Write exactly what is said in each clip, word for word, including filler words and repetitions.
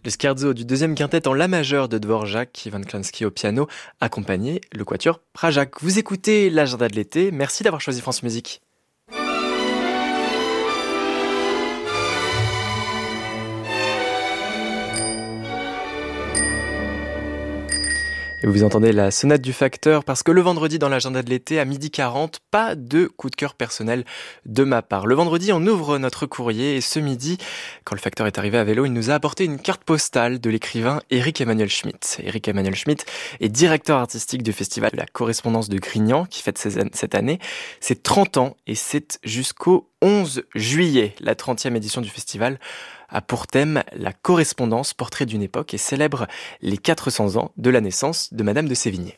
Le scherzo du deuxième quintet en la majeure de Dvorak, Ivan Klansky au piano, accompagné le quatuor Prajak. Vous écoutez l'agenda de l'été, merci d'avoir choisi France Musique. Et vous entendez la sonate du facteur parce que le vendredi dans l'agenda de l'été à midi quarante, pas de coup de cœur personnel de ma part. Le vendredi, on ouvre notre courrier et ce midi, quand le facteur est arrivé à vélo, il nous a apporté une carte postale de l'écrivain Éric Emmanuel Schmitt. Éric Emmanuel Schmitt est directeur artistique du festival de la correspondance de Grignan qui fête cette année. C'est trente ans et c'est jusqu'au onze juillet. La trentième édition du festival a pour thème la correspondance, portrait d'une époque, et célèbre les quatre cents ans de la naissance de Madame de Sévigné.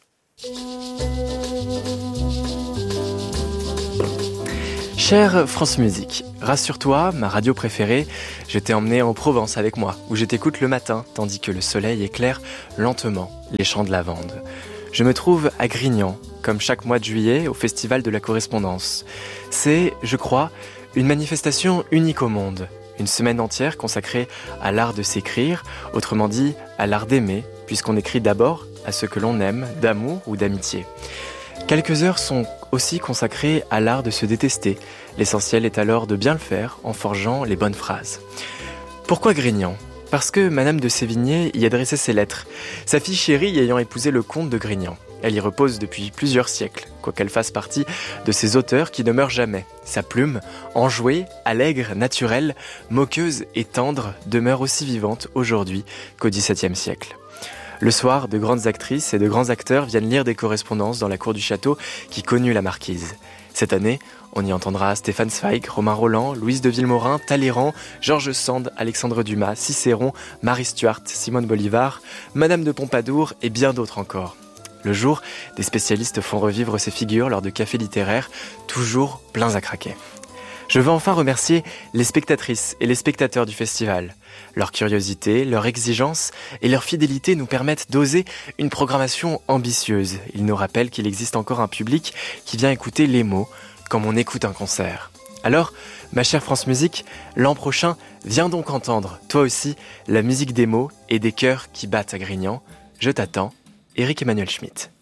Chère France Musique, rassure-toi, ma radio préférée, je t'ai emmené en Provence avec moi, où je t'écoute le matin, tandis que le soleil éclaire lentement les champs de lavande. Je me trouve à Grignan, comme chaque mois de juillet, au Festival de la Correspondance. C'est, je crois, une manifestation unique au monde. Une semaine entière consacrée à l'art de s'écrire, autrement dit à l'art d'aimer, puisqu'on écrit d'abord à ce que l'on aime, d'amour ou d'amitié. Quelques heures sont aussi consacrées à l'art de se détester. L'essentiel est alors de bien le faire en forgeant les bonnes phrases. Pourquoi Grignan ? Parce que Madame de Sévigné y adressait ses lettres, sa fille chérie ayant épousé le comte de Grignan. Elle y repose depuis plusieurs siècles, quoiqu'elle fasse partie de ces auteurs qui ne meurent jamais. Sa plume, enjouée, allègre, naturelle, moqueuse et tendre, demeure aussi vivante aujourd'hui qu'au dix-septième siècle. Le soir, de grandes actrices et de grands acteurs viennent lire des correspondances dans la cour du château qui connut la marquise. Cette année, on y entendra Stéphane Zweig, Romain Rolland, Louise de Villemorin, Talleyrand, Georges Sand, Alexandre Dumas, Cicéron, Marie Stuart, Simone Bolivar, Madame de Pompadour et bien d'autres encore. Le jour, des spécialistes font revivre ces figures lors de cafés littéraires, toujours pleins à craquer. Je veux enfin remercier les spectatrices et les spectateurs du festival. Leur curiosité, leur exigence et leur fidélité nous permettent d'oser une programmation ambitieuse. Ils nous rappellent qu'il existe encore un public qui vient écouter les mots, comme on écoute un concert. Alors, ma chère France Musique, l'an prochain, viens donc entendre, toi aussi, la musique des mots et des cœurs qui battent à Grignan. Je t'attends. Éric Emmanuel Schmitt.